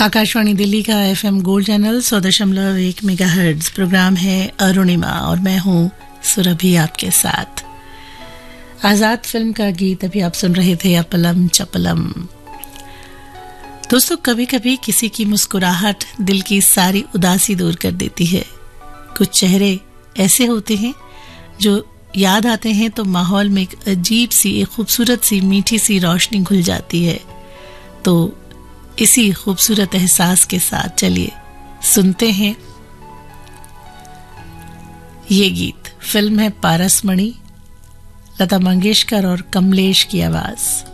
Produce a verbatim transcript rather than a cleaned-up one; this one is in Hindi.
आकाशवाणी दिल्ली का एफएम गोल्ड चैनल सौ दशमलव एक मेगाहर्ट्ज प्रोग्राम है अरुणिमा और मैं हूं सुरभि आपके साथ। आजाद फिल्म का गीत अभी आप सुन रहे थे, अपलम चपलम। दोस्तों, कभी कभी किसी की मुस्कुराहट दिल की सारी उदासी दूर कर देती है। कुछ चेहरे ऐसे होते हैं जो याद आते हैं तो माहौल में एक अजीब सी, एक खूबसूरत सी, मीठी सी रोशनी घुल जाती है। तो इसी खूबसूरत एहसास के साथ चलिए सुनते हैं ये गीत। फिल्म है पारसमणि, लता मंगेशकर और कमलेश की आवाज।